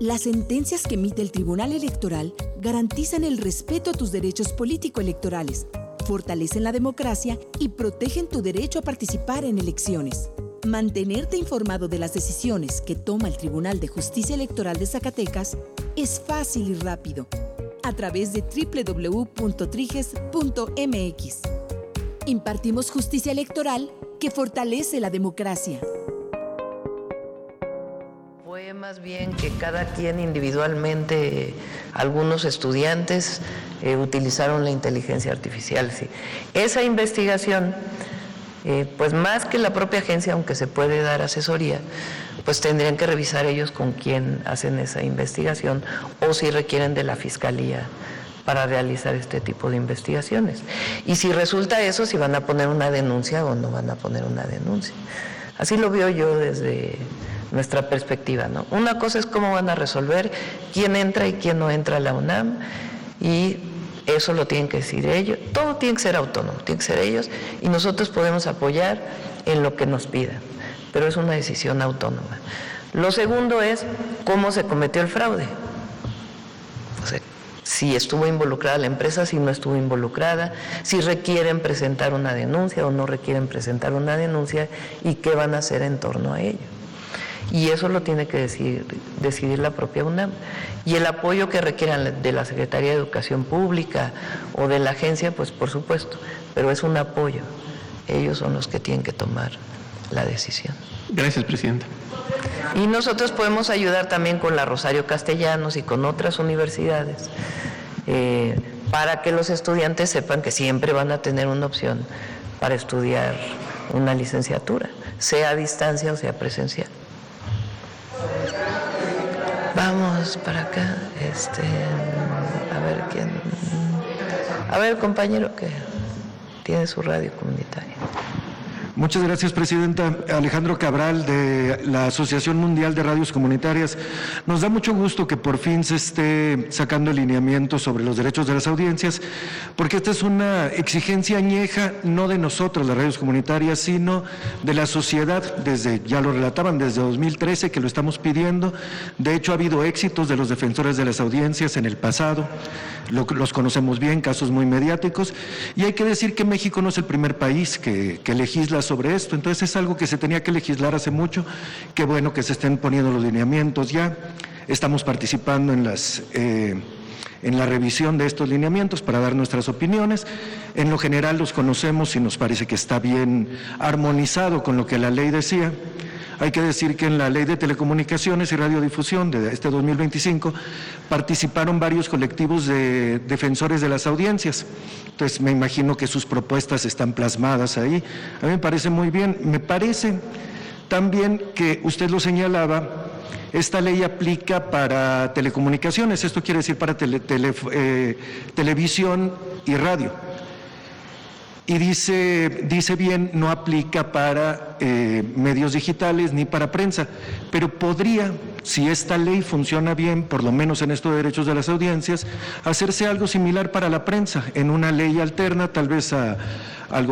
Las sentencias que emite el Tribunal Electoral garantizan el respeto a tus derechos político-electorales, fortalecen la democracia y protegen tu derecho a participar en elecciones. Mantenerte informado de las decisiones que toma el Tribunal de Justicia Electoral de Zacatecas es fácil y rápido, a través de www.triges.mx. Impartimos justicia electoral que fortalece la democracia. Fue más bien que cada quien individualmente, algunos estudiantes utilizaron la inteligencia artificial. Sí. Esa investigación, pues más que la propia agencia, aunque se puede dar asesoría, pues tendrían que revisar ellos con quién hacen esa investigación o si requieren de la fiscalía para realizar este tipo de investigaciones. Y si resulta eso, si van a poner una denuncia o no van a poner una denuncia. Así lo veo yo desde nuestra perspectiva, ¿no? Una cosa es cómo van a resolver quién entra y quién no entra a la UNAM, y eso lo tienen que decir ellos. Todo tiene que ser autónomo, tiene que ser ellos, y nosotros podemos apoyar en lo que nos pidan, pero es una decisión autónoma. Lo segundo es cómo se cometió el fraude. O sea, si estuvo involucrada la empresa, si no estuvo involucrada, si requieren presentar una denuncia o no requieren presentar una denuncia, y qué van a hacer en torno a ello. Y eso lo tiene que decidir la propia UNAM. Y el apoyo que requieran de la Secretaría de Educación Pública o de la agencia, pues por supuesto, pero es un apoyo. Ellos son los que tienen que tomar la decisión. Gracias, Presidenta. Y nosotros podemos ayudar también con la Rosario Castellanos y con otras universidades para que los estudiantes sepan que siempre van a tener una opción para estudiar una licenciatura, sea a distancia o sea presencial. Vamos para acá, a ver quién, a ver, compañero que tiene su radio comunitaria. Muchas gracias, Presidenta. Alejandro Cabral, de la Asociación Mundial de Radios Comunitarias. Nos da mucho gusto que por fin se esté sacando lineamientos sobre los derechos de las audiencias, porque esta es una exigencia añeja, no de nosotros, las radios comunitarias, sino de la sociedad, ya lo relataban, desde 2013 que lo estamos pidiendo. De hecho, ha habido éxitos de los defensores de las audiencias en el pasado, los conocemos bien, casos muy mediáticos, y hay que decir que México no es el primer país que legisla sobre esto, entonces es algo que se tenía que legislar hace mucho. Qué bueno que se estén poniendo los lineamientos ya. Estamos participando en la revisión de estos lineamientos para dar nuestras opiniones. En lo general los conocemos y nos parece que está bien armonizado con lo que la ley decía. Hay que decir que en la Ley de Telecomunicaciones y Radiodifusión de este 2025 participaron varios colectivos de defensores de las audiencias. Entonces me imagino que sus propuestas están plasmadas ahí. A mí me parece muy bien. Me parece también que usted lo señalaba, esta ley aplica para telecomunicaciones, esto quiere decir para televisión y radio. Y dice bien, no aplica para medios digitales ni para prensa, pero podría, si esta ley funciona bien, por lo menos en estos derechos de las audiencias, hacerse algo similar para la prensa, en una ley alterna, tal vez algo